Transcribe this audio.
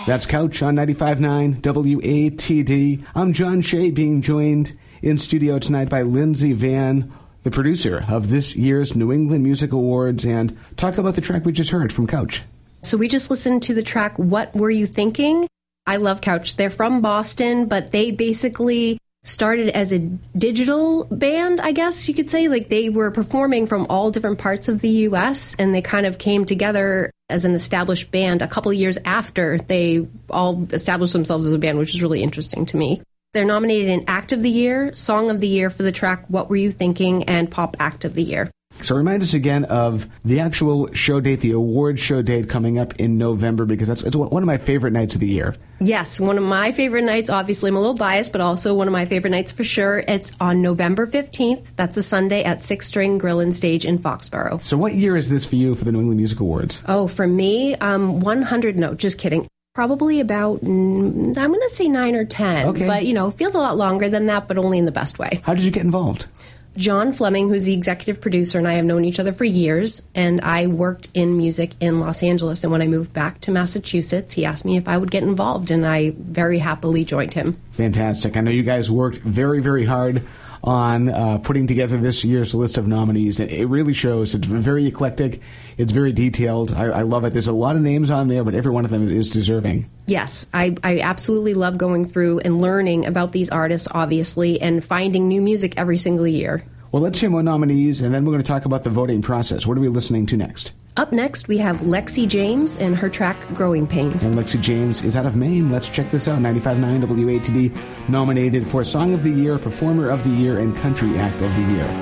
That's Couch on 95.9 WATD. I'm John Shea, being joined in studio tonight by Lindsay Vann, the producer of this year's New England Music Awards, and talk about the track we just heard from Couch. So we just listened to the track, What Were You Thinking? I love Couch. They're from Boston, but they basically started as a digital band, I guess you could say. Like, they were performing from all different parts of the U.S., and they kind of came together as an established band a couple of years after they all established themselves as a band, which is really interesting to me. They're nominated in Act of the Year, Song of the Year for the track What Were You Thinking, and Pop Act of the Year. So remind us again of the actual show date, the award show date coming up in November, because it's one of my favorite nights of the year. Yes, one of my favorite nights. Obviously, I'm a little biased, but also one of my favorite nights for sure. It's on November 15th. That's a Sunday at Six String Grill and Stage in Foxborough. So what year is this for you for the New England Music Awards? Oh, for me, 100, no, just kidding. Probably about, I'm going to say 9 or 10. Okay. But, it feels a lot longer than that, but only in the best way. How did you get involved? John Fleming, who's the executive producer, and I have known each other for years, and I worked in music in Los Angeles, and when I moved back to Massachusetts, he asked me if I would get involved, and I very happily joined him. Fantastic. I know you guys worked very, very hard on putting together this year's list of nominees. It really shows. It's very eclectic. It's very detailed. I love it. There's a lot of names on there, but every one of them is deserving. Yes, I absolutely love going through and learning about these artists, obviously, and finding new music every single year. Well, let's hear more nominees, and then we're going to talk about the voting process. What are we listening to next? Up next, we have Lexi James and her track Growing Pains. And Lexi James is out of Maine. Let's check this out. 95.9 WATD, nominated for Song of the Year, Performer of the Year, and Country Act of the Year.